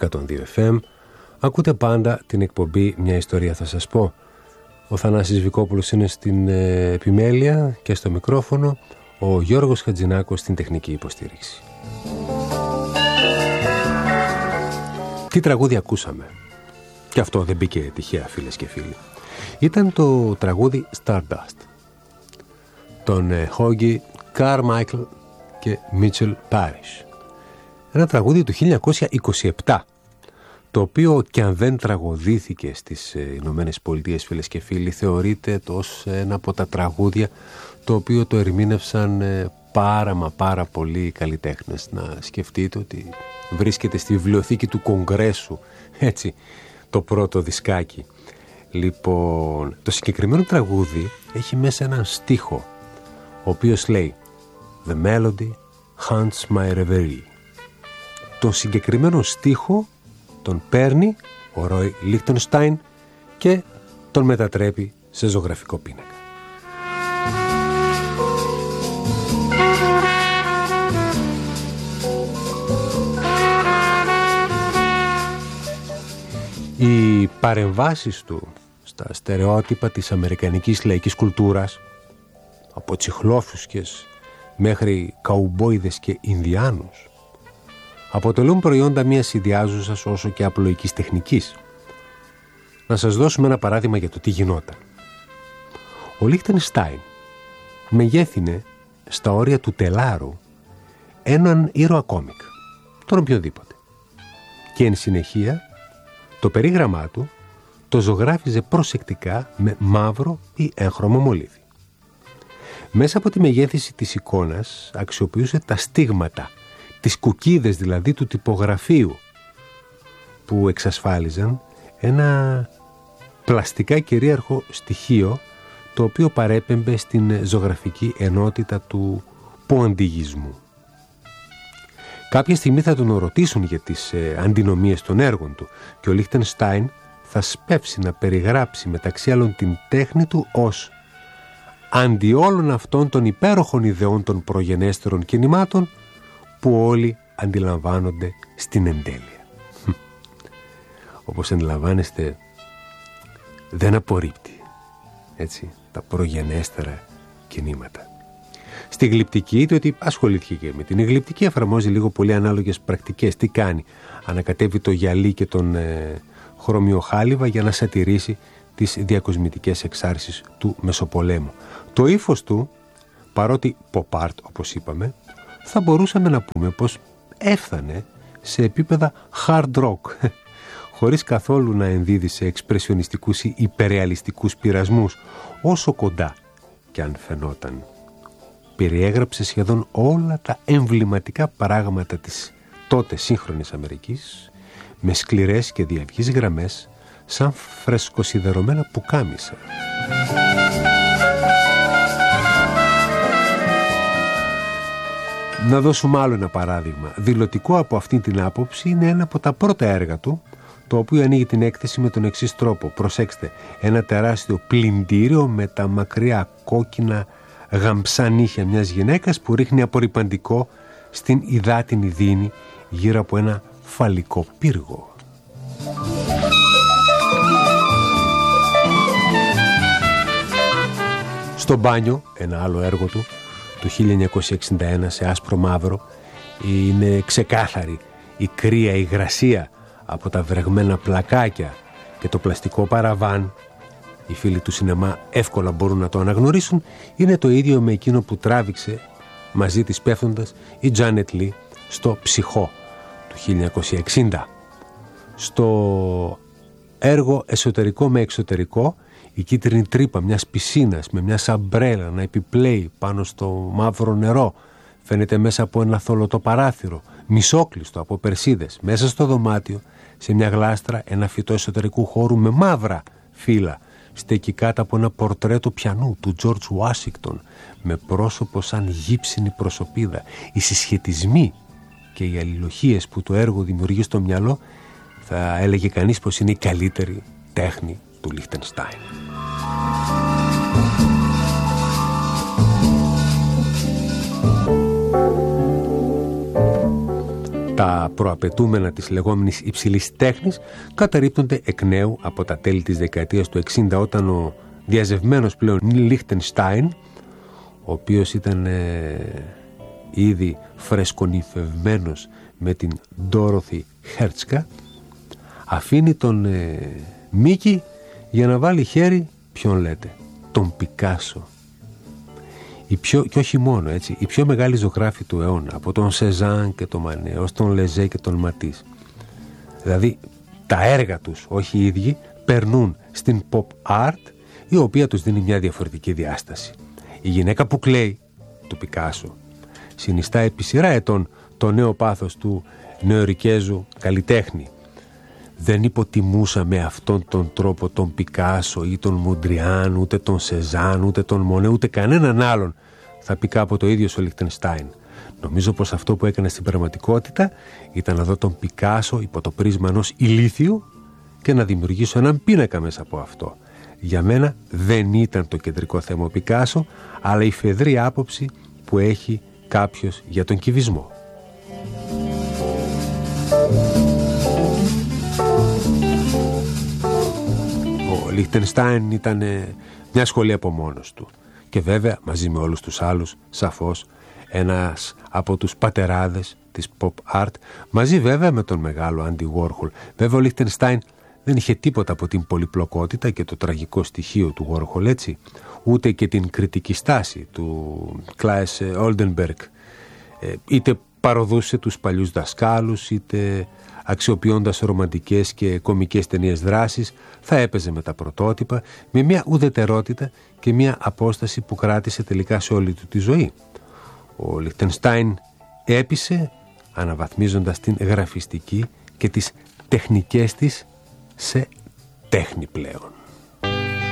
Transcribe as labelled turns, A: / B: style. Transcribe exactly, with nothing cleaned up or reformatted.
A: εκατόν δύο εφ εμ. Ακούτε πάντα την εκπομπή «Μια ιστορία θα σας πω». Ο Θανάσης Βικόπουλος είναι στην ε, επιμέλεια και στο μικρόφωνο, ο Γιώργος Χατζηνάκος στην τεχνική υποστήριξη. Τι τραγούδι ακούσαμε? Και αυτό δεν μπήκε τυχαία, φίλες και φίλοι. Ήταν το τραγούδι Stardust των Hoagy Carmichael και Mitchell Parish. Ένα τραγούδι του χίλια εννιακόσια είκοσι επτά, το οποίο και αν δεν τραγωδήθηκε στις Ηνωμένες Πολιτείες, φίλες και φίλοι, θεωρείται ως ένα από τα τραγούδια το οποίο το ερμήνευσαν πάρα μα πάρα πολλοί καλλιτέχνες. Να σκεφτείτε ότι βρίσκεται στη βιβλιοθήκη του Κογκρέσου, έτσι, το πρώτο δισκάκι. Λοιπόν, το συγκεκριμένο τραγούδι έχει μέσα έναν στίχο, ο οποίος λέει «The melody haunts my reverie». Το συγκεκριμένο στίχο τον παίρνει ο Ρόι Λίχτενστάιν και τον μετατρέπει σε ζωγραφικό πίνακα. Οι παρεμβάσεις του στα στερεότυπα της αμερικανικής λαϊκής κουλτούρας, από τσιχλόφουσκες μέχρι καουμπόιδες και Ινδιάνους, αποτελούν προϊόντα μιας ιδιάζουσας όσο και απλοϊκής τεχνικής. Να σας δώσουμε ένα παράδειγμα για το τι γινόταν. Ο Λίχτενστάιν μεγέθυνε στα όρια του τελάρου έναν ήρωα κόμικ, τον οποιοδήποτε, και εν συνεχεία το περίγραμμά του το ζωγράφιζε προσεκτικά με μαύρο ή έγχρωμο μολύβι. Μέσα από τη μεγέθυνση της εικόνας αξιοποιούσε τα στίγματα, τις κουκίδες δηλαδή του τυπογραφείου, που εξασφάλιζαν ένα πλαστικά κυρίαρχο στοιχείο, το οποίο παρέπεμπε στην ζωγραφική ενότητα του ποντιγισμού. Κάποια στιγμή θα τον ρωτήσουν για τις ε, αντινομίες των έργων του και ο Λίχτενστάιν θα σπεύσει να περιγράψει μεταξύ άλλων την τέχνη του ως αντί όλων αυτών των υπέροχων ιδεών των προγενέστερων κινημάτων που όλοι αντιλαμβάνονται στην εντέλεια. Όπως αντιλαμβάνεστε, δεν απορρίπτει, έτσι, τα προγενέστερα κινήματα. Στη γλυπτική, διότι ασχολήθηκε και με την γλυπτική, εφαρμόζει λίγο πολύ ανάλογες πρακτικές. Τι κάνει? Ανακατεύει το γυαλί και τον ε, χρωμιοχάλιβα για να σατηρήσει τις διακοσμητικές εξάρσεις του Μεσοπολέμου. Το ύφος του, παρότι pop art όπως είπαμε, θα μπορούσαμε να πούμε πως έφτανε σε επίπεδα hard rock, χωρίς καθόλου να ενδίδει σε εξπρεσιονιστικούς ή υπερρεαλιστικούς πειρασμούς, όσο κοντά κι αν φαινόταν. Περιέγραψε σχεδόν όλα τα εμβληματικά πράγματα της τότε σύγχρονης Αμερικής με σκληρές και διαυγείς γραμμές σαν φρεσκοσιδερωμένα πουκάμισα. Να δώσουμε άλλο ένα παράδειγμα. Δηλωτικό από αυτή την άποψη είναι ένα από τα πρώτα έργα του, το οποίο ανοίγει την έκθεση με τον εξής τρόπο. Προσέξτε, ένα τεράστιο πλυντήριο με τα μακριά κόκκινα γαμψά νύχια μιας γυναίκας που ρίχνει απορρυπαντικό στην υδάτινη δίνη γύρω από ένα φαλικό πύργο. Στο μπάνιο, ένα άλλο έργο του, του χίλια εννιακόσια εξήντα ένα σε άσπρο μαύρο, είναι ξεκάθαρη η κρύα υγρασία από τα βρεγμένα πλακάκια και το πλαστικό παραβάν. Οι φίλοι του σινεμά εύκολα μπορούν να το αναγνωρίσουν. Είναι το ίδιο με εκείνο που τράβηξε μαζί της πέφτοντας η Τζάνετ Λι στο Ψυχό του χίλια εννιακόσια εξήντα. Στο έργο Εσωτερικό με Εξωτερικό, η κίτρινη τρύπα μιας πισίνας με μια σαμπρέλα να επιπλέει πάνω στο μαύρο νερό φαίνεται μέσα από ένα θολωτό παράθυρο, μισόκλειστο από περσίδες. Μέσα στο δωμάτιο, σε μια γλάστρα, ένα φυτό εσωτερικού χώρου με μαύρα φύλλα στέκει κάτω από ένα πορτρέτο πιανού του Τζορτζ Ουάσιγκτον με πρόσωπο σαν γύψινη προσωπίδα. Οι συσχετισμοί και οι αλληλοχίες που το έργο δημιουργεί στο μυαλό θα έλεγε κανείς πως είναι η καλύτερη τέχνη του Λίχτενστάιν. Τα Τα προαπαιτούμενα της λεγόμενης υψηλής τέχνης καταρρίπτονται εκ νέου από τα τέλη της δεκαετίας του εξήντα, όταν ο διαζευμένος πλέον Λίχτενστάιν, ο οποίος ήταν ε, ήδη φρεσκονυφευμένος με την Ντόροθι Χέρτσκα, αφήνει τον ε, Μίκη για να βάλει χέρι, ποιον λέτε, τον Πικάσο. Η πιο, και όχι μόνο, έτσι, οι πιο μεγάλοι ζωγράφοι του αιώνα, από τον Σεζάν και τον Μανέ ως τον Λεζέ και τον Ματίς. Δηλαδή τα έργα τους, όχι οι ίδιοι, περνούν στην pop art, η οποία τους δίνει μια διαφορετική διάσταση. Η γυναίκα που κλαίει, του Πικάσο, συνιστά επί σειρά ετών το νέο πάθος του νεοερικέζου καλλιτέχνη. Δεν υποτιμούσα με αυτόν τον τρόπο τον Πικάσο ή τον Μοντριάν, ούτε τον Σεζάν, ούτε τον Μονέ, ούτε κανέναν άλλον, θα πει κάποτε ο ίδιος ο Λίχτενστάιν. Νομίζω πως αυτό που έκανε στην πραγματικότητα ήταν να δω τον Πικάσο υπό το πρίσμα ενός ηλίθιου και να δημιουργήσω έναν πίνακα μέσα από αυτό. Για μένα δεν ήταν το κεντρικό θέμα ο Πικάσο, αλλά η φεδρή άποψη που έχει κάποιος για τον κυβισμό. Ο Λίχτενστάιν ήταν μια σχολή από μόνος του και βέβαια μαζί με όλους τους άλλους, σαφώς ένας από τους πατεράδες της pop art, μαζί βέβαια με τον μεγάλο Άντι Γουόρχολ. Βέβαια ο Λίχτενστάιν δεν είχε τίποτα από την πολυπλοκότητα και το τραγικό στοιχείο του Γουόρχολ, έτσι, ούτε και την κριτική στάση του Κλάις Όλντενμπεργκ. Είτε παροδούσε τους παλιούς δασκάλους, είτε αξιοποιώντας ρομαντικές και κομικές ταινίες δράσης, θα έπαιζε με τα πρωτότυπα, με μια ουδετερότητα και μια απόσταση που κράτησε τελικά σε όλη του τη ζωή. Ο Λίχτενστάιν έπεισε αναβαθμίζοντας την γραφιστική και τις τεχνικές της σε τέχνη πλέον.